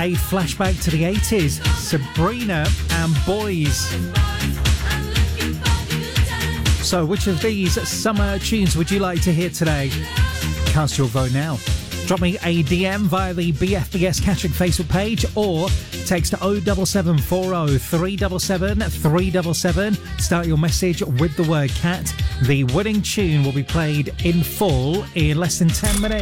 A flashback to the 80s. Sabrina and Boys. So which of these summer tunes would you like to hear today? Cast your vote now. Drop me a DM via the BFBS Catching Facebook page or text 07740 377 377. Start your message with the word cat. The winning tune will be played in full in less than 10 minutes.